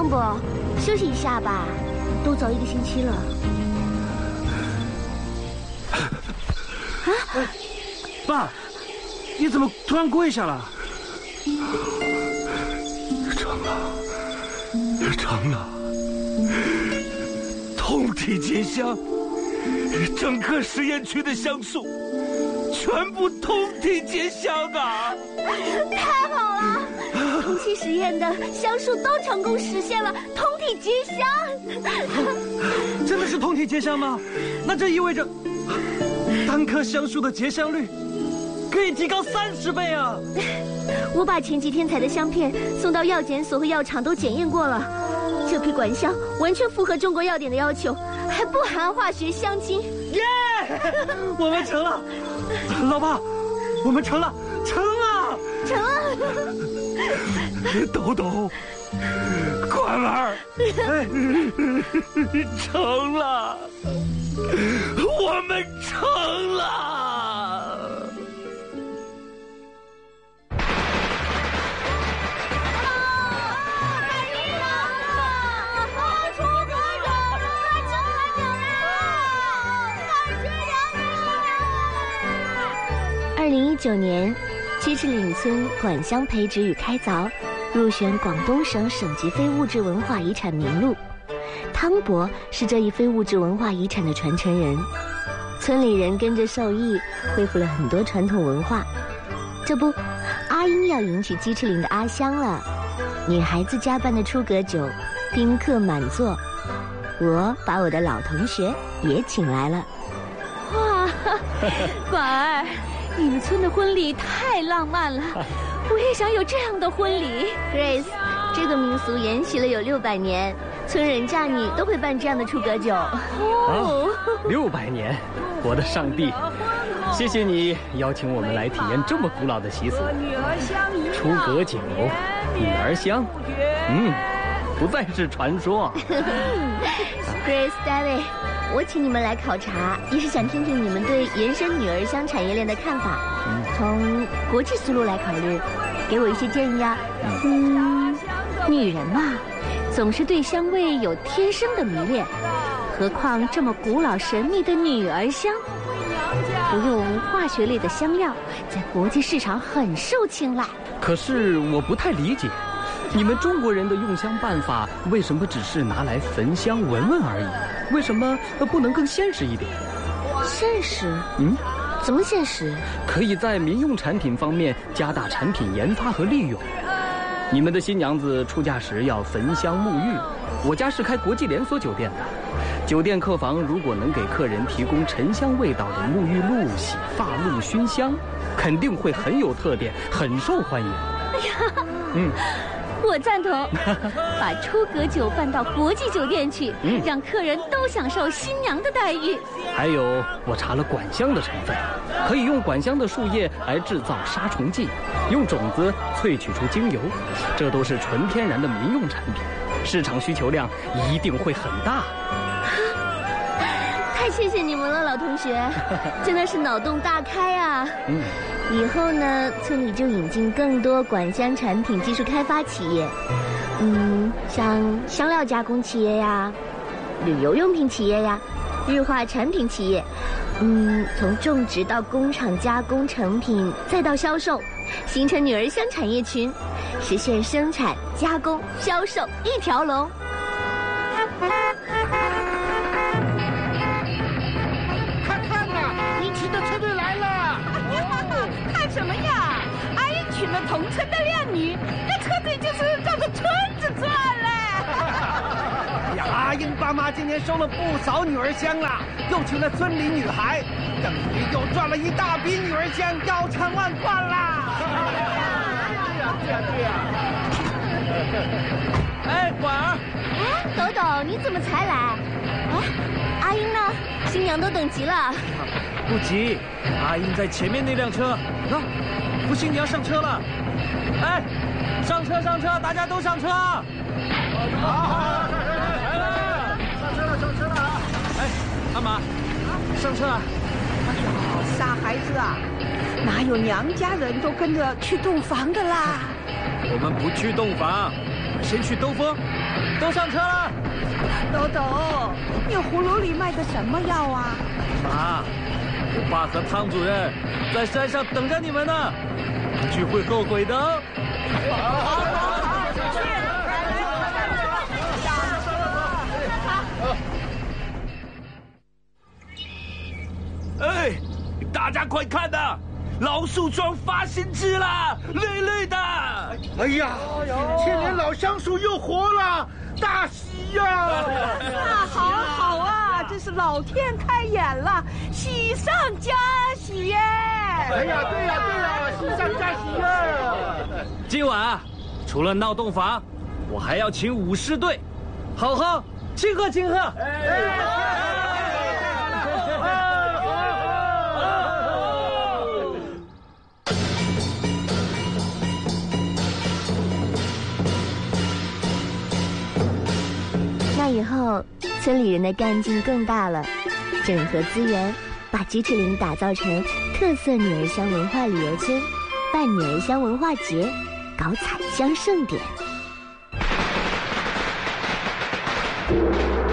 汤伯，休息一下吧，都走1个星期了。啊， 爸，你怎么突然跪下了？ 成了，通体结香，整个实验区的橡树全部通体结香啊！ 太好了，同期实验的橡树都成功实现了通体结香。 真的是通体结香吗？那这意味着单棵橡树的结香率可以提高30倍啊！ 我把前几天采的香片送到药检所和药厂都检验过了，这批管香完全符合中国药典的要求，还不含化学香精。 耶！我们成了，老爸，我们成了，成了！ 抖抖，管儿，成了，我们成了！ 2019年，鸡翅岭村管香培植与开凿入选广东省省级非物质文化遗产名录。汤伯是这一非物质文化遗产的传承人，村里人跟着受益，恢复了很多传统文化。这不，阿英要迎娶鸡翅岭的阿香了，女孩子家办的出阁酒，宾客满座。我把我的老同学也请来了。 哇，管儿，你们村的婚礼太浪漫了，我也想有这样的婚礼。 Grace， 这个民俗沿袭了有600年，村人嫁女都会办这样的出阁酒。 哦，600年，我的上帝！谢谢你邀请我们来体验这么古老的习俗。出阁酒，女儿香，不再是传说。 Grace、David， 我请你们来考察，也是想听听你们对延伸女儿香产业链的看法。从国际思路来考虑，给我一些建议啊。 女人嘛，总是对香味有天生的迷恋，何况这么古老神秘的女儿香，不用化学类的香料，在国际市场很受青睐。 可是我不太理解，你们中国人的用香办法为什么只是拿来焚香闻闻而已？为什么不能更现实一点？ 现实？怎么现实？ 可以在民用产品方面加大产品研发和利用。你们的新娘子出嫁时要焚香沐浴，我家是开国际连锁酒店的，酒店客房如果能给客人提供沉香味道的沐浴露、洗发露、熏香，肯定会很有特点，很受欢迎。 哎呀，我赞同，把出阁酒办到国际酒店去，让客人都享受新娘的待遇。 还有，我查了管香的成分，可以用管香的树叶来制造杀虫剂，用种子萃取出精油，这都是纯天然的民用产品，市场需求量一定会很大。 太谢谢你们了，老同学，真的是脑洞大开啊！以后呢，村里就引进更多管香产品技术开发企业，像香料加工企业呀、旅游用品企业呀、日化产品企业，从种植到工厂加工成品，再到销售，形成女儿香产业群，实现生产、加工、销售一条龙。 什么呀？阿英娶了同村的靓女，那车队就是绕着村子转嘞。 哎呀，阿英爸妈今年收了不少女儿香啦，又娶了村里女孩，等于又赚了一大笔女儿香，腰缠万贯啦！对呀。哎，管儿， 抖抖，你怎么才来？阿英呢？新娘都等急了。 不急，阿英在前面那辆车。福星，你要上车了。哎，上车，大家都上车。好，来了，上车了啊！哎，阿玛，上车啊！ 哎呦，傻孩子啊，哪有娘家人都跟着去洞房的啦？ 我们不去洞房，先去兜风。 都上车了。 豆豆，你葫芦里卖的什么药啊？ 妈，我爸和汤主任在山上等着你们呢，你去会后悔的哦。 哎，大家快看呐！老树桩发新枝啦，绿绿的！ 哎呀，千年老橡树又活了，大喜呀！ 好好啊，真是老天开眼了，喜上加喜耶！ 哎呀，对呀，喜上加喜呀！ 今晚啊，除了闹洞房，我还要请舞狮队，好好庆贺庆贺。 那以后，村里人的干劲更大了，整合资源，把鸡翅岭打造成特色女儿乡文化旅游村，办女儿乡文化节，搞彩乡盛典。